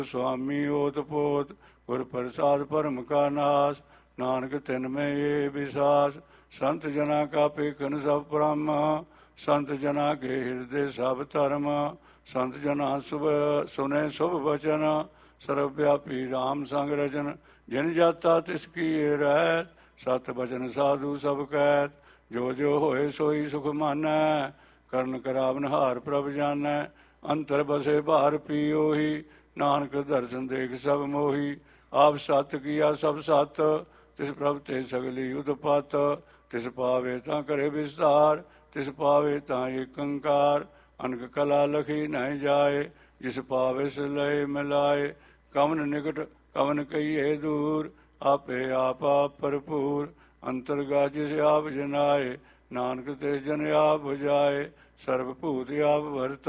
ਸੁਆਮੀ ਓਤ ਪੋਤ, ਗੁਰ ਪ੍ਰਸਾਦ ਭਰਮ ਕਾ ਨਾਸ। ਨਾਨਕ ਤਿਨ ਮੈਂ ਇਹ ਵਿਸਾਸ, ਸੰਤ ਜਨਾ ਕਾ ਪੇਖਨ ਸਭ ਭ੍ਰਮ। ਸੰਤ ਜਨਾ ਕੇ ਹਿਰਦੇ ਸਭ ਧਰਮ, ਸੰਤ ਜਨਾ ਸੁਭ ਸੁਨੇ ਸ਼ੁਭ ਬਚਨ। ਸਰਬ ਵਿਆਪੀ ਰਾਮ ਸੰਗ ਰਚਨ, ਜਿਨ ਜਾਤਾ ਤਿਸ ਕੀ ਰਹਿਤ। ਸਤ ਬਚਨ ਸਾਧੂ ਸਭ ਕਹਿਤ, ਜੋ ਜੋ ਹੋਏ ਸੋਈ ਸੁਖ ਮਾਨੈ। ਕਰਨ ਕਰਾਵਨ ਹਾਰ ਪ੍ਰਭ ਜਾਨੈ, ਅੰਤਰ ਬਸੇ ਬਾਹਰ ਪੀ ਉਹੀ। ਨਾਨਕ ਦਰਸ਼ਨ ਦੇਖ ਸਭ ਮੋਹੀ, ਆਪ ਸਤ ਕੀਆ ਸਭ ਸਤ। ਤਿਸ ਪ੍ਰਭ ਤੇ ਸਗਲੀ ਉਤਪਤ, ਤਿਸ ਪਾਵੇ ਤਾਂ ਕਰੇ ਵਿਸਤਾਰ। ਤਿਸ ਪਾਵੇ ਤਾਂ ਏਕ ਓੰਕਾਰ, ਅਨਕ ਕਲਾ ਲਖੀ ਨਹੀਂ ਜਾਏ। ਜਿਸ ਪਾਵੇ ਸਿ ਲਏ ਮਿਲਾਏ, ਕਵਨ ਨਿਕਟ ਕਵਨ ਕਹੀਏ ਦੂਰ। ਆਪੇ ਆਪ ਭਰਪੂਰ, ਅੰਤਰਗਾ ਜਿਸ ਆਪ ਜਨਾਏ। ਨਾਨਕ ਤਿਸ ਜਨ ਆਪ ਬੁਝਾਏ, ਸਰਬ ਭੂਤ ਆਪ ਵਰਤਾਏ।